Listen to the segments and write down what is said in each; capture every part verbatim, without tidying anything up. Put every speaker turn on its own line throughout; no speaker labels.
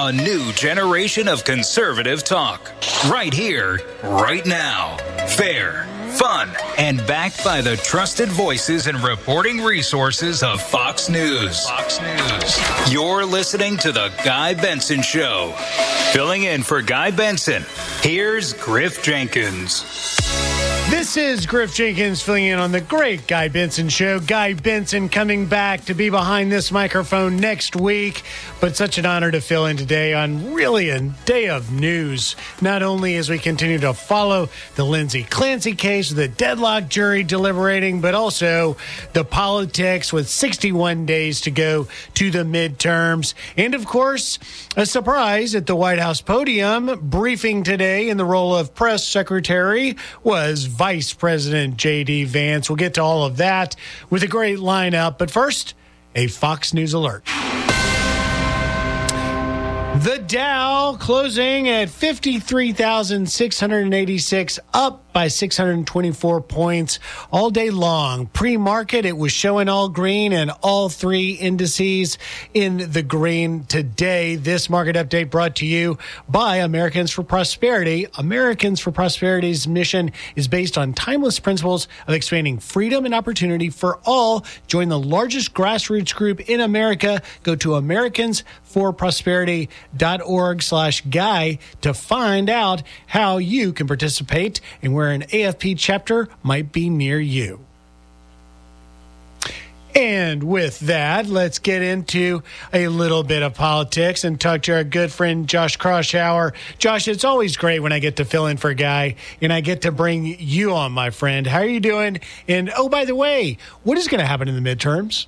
A new generation of conservative talk. Right here, right now. Fair, fun, and backed by the trusted voices and reporting resources of Fox News. Fox News. You're listening to The Guy Benson Show. Filling in for Guy Benson, here's Griff Jenkins.
This is Griff Jenkins filling in on the great Guy Benson Show. Guy Benson coming back to be behind this microphone next week, but such an honor to fill in today on really a day of news. Not only as we continue to follow the Lindsay Clancy case, the deadlock jury deliberating, but also the politics with sixty-one days to go to the midterms. And of course, a surprise at the White House podium briefing today in the role of press secretary was Vice President J D. Vance. We'll get to all of that with a great lineup. But first, a Fox News alert. The Dow closing at fifty-three thousand six hundred eighty-six, up by six hundred twenty-four points all day long. Pre-market, it was showing all green and all three indices in the green today. This market update brought to you by Americans for Prosperity. Americans for Prosperity's mission is based on timeless principles of expanding freedom and opportunity for all. Join the largest grassroots group in America. Go to Americans for Prosperity dot org slash guy to find out how you can participate and where an A F P chapter might be near you. And with that, let's get into a little bit of politics and talk to our good friend Josh Kraushaar. Josh, it's always great when I get to fill in for Guy and I get to bring you on, my friend. How are you doing? And oh, by the way, what is going to happen in the midterms?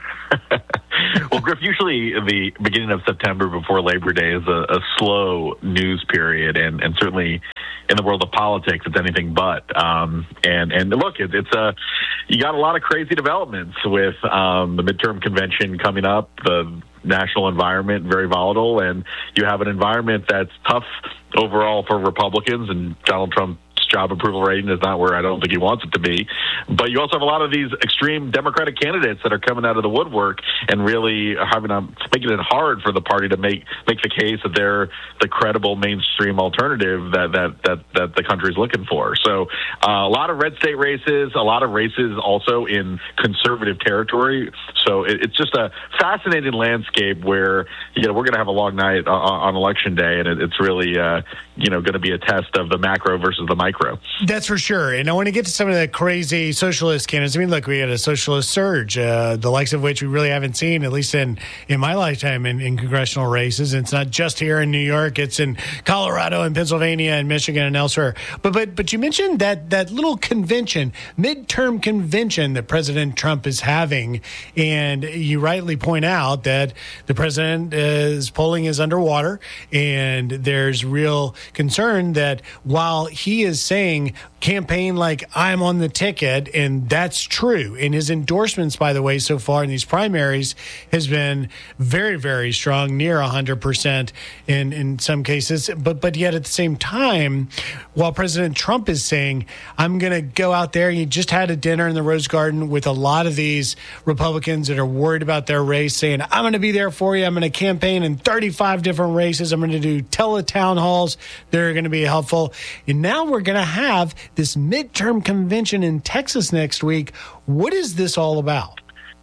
Well, Griff, usually the beginning of September before Labor Day is a, a slow news period, and, and certainly in the world of politics, it's anything but. Um, and, and look, it, it's a you got a lot of crazy developments with um, the midterm convention coming up, the national environment very volatile, and you have an environment that's tough overall for Republicans, and Donald Trump job approval rating is not where I don't think he wants it to be. But you also have a lot of these extreme Democratic candidates that are coming out of the woodwork and really having a, making it hard for the party to make make the case that they're the credible mainstream alternative that that that, that the country is looking for. So uh, a lot of red state races, a lot of races also in conservative territory. So it, it's just a fascinating landscape where you know we're going to have a long night on, on election day, and it, it's really uh, you know going to be a test of the macro versus the micro.
That's for sure. And I want to get to some of the crazy socialist candidates. I mean, look, we had a socialist surge, uh, the likes of which we really haven't seen, at least in, in my lifetime, in, in congressional races. And it's not just here in New York. It's in Colorado and Pennsylvania and Michigan and elsewhere. But but but you mentioned that, that little convention, midterm convention that President Trump is having. And you rightly point out that the president is polling is underwater. And there's real concern that while he is saying campaign like I'm on the ticket, and that's true. And his endorsements, by the way, so far in these primaries has been very, very strong, near one hundred percent in, in some cases. But but yet at the same time, while President Trump is saying, I'm going to go out there, he just had a dinner in the Rose Garden with a lot of these Republicans that are worried about their race, saying, I'm going to be there for you. I'm going to campaign in thirty-five different races. I'm going to do tele-town halls. They're going to be helpful. And now we're going to have this midterm convention in Texas next week. What is this all about?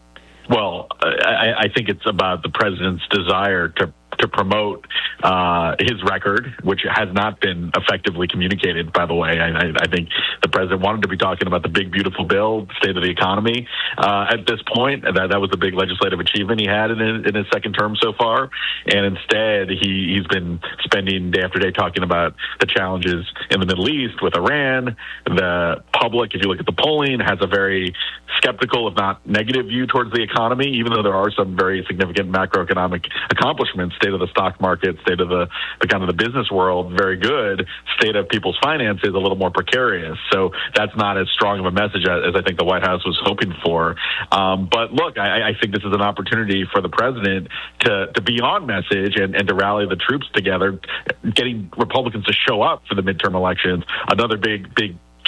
Well, I, I think it's about the president's desire to to promote uh, his record, which has not been effectively communicated, by the way. I, I think the president wanted to be talking about the big, beautiful bill, state of the economy uh, at this point. That, that was the big legislative achievement he had in his, in his second term so far. And instead, he, he's been spending day after day talking about the challenges in the Middle East with Iran. The public, if you look at the polling, has a very skeptical, if not negative view towards the economy, even though there are some very significant macroeconomic accomplishments. State of the stock market, state of the, the kind of the business world, very good. State of people's finances, a little more precarious. So that's not as strong of a message as, as I think the White House was hoping for. Um, but look, I, I think this is an opportunity for the president to, to be on message and, and to rally the troops together, getting Republicans to show up for the midterm elections. Another big, big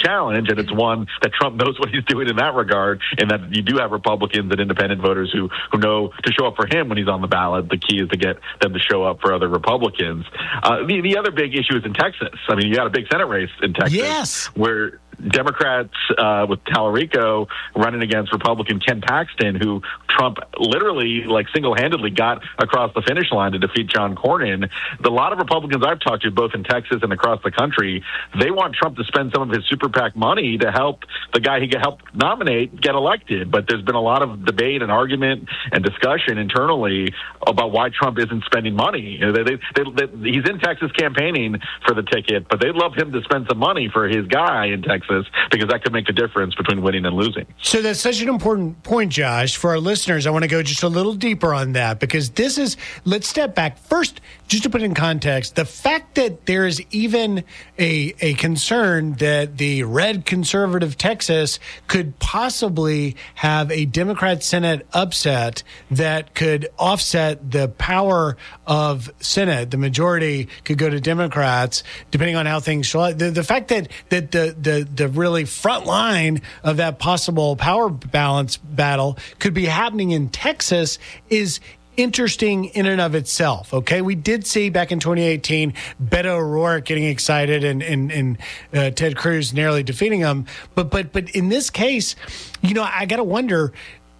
challenge, and it's one that Trump knows what he's doing in that regard, and that you do have Republicans and independent voters who, who know to show up for him when he's on the ballot. The key is to get them to show up for other Republicans. Uh, the, the other big issue is in Texas. I mean, you got a big Senate race in Texas
yes.
where Democrats uh, with Tallarico running against Republican Ken Paxton, who Trump literally, like, single-handedly got across the finish line to defeat John Cornyn. The, a lot of Republicans I've talked to, both in Texas and across the country, they want Trump to spend some of his super PAC money to help the guy he helped nominate get elected. But there's been a lot of debate and argument and discussion internally about why Trump isn't spending money. They, they, they, they, he's in Texas campaigning for the ticket, but they'd love him to spend some money for his guy in Texas, because that could make a difference between winning and losing.
So that's such an important point, Josh. For our listeners, I want to go just a little deeper on that, because this is, let's step back. First, just to put in context, the fact that there is even a, a concern that the red conservative Texas could possibly have a Democrat Senate upset that could offset the power of Senate. The majority could go to Democrats, depending on how things show up. The, the fact that, that the, the, the really front line of that possible power balance battle could be happening in Texas is interesting in and of itself. Okay, we did see back in twenty eighteen Beto O'Rourke getting excited and and, and uh, Ted Cruz narrowly defeating him, but but but in this case, you know, I got to wonder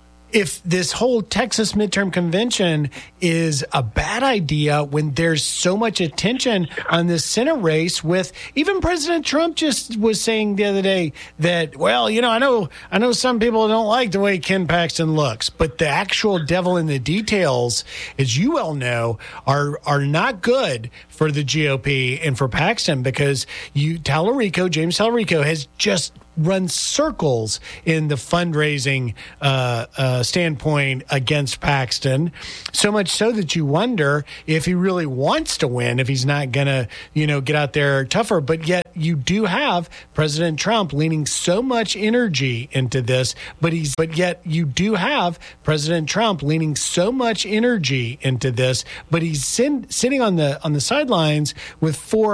if this whole Texas midterm convention is a bad idea when there's so much attention on this Senate race. With even President Trump just was saying the other day that, well, you know, I know I know some people don't like the way Ken Paxton looks, but the actual devil in the details, as you well know, are are not good for the G O P and for Paxton, because you Tallarico, James Tallarico, has just run circles in the fundraising uh, uh, standpoint against Paxton, so much so that you wonder if he really wants to win, if he's not going to, you know, get out there tougher. But yet you do have President Trump leaning so much energy into this, but he's, but yet you do have President Trump leaning so much energy into this, but he's sin, sitting on the on the sidelines with four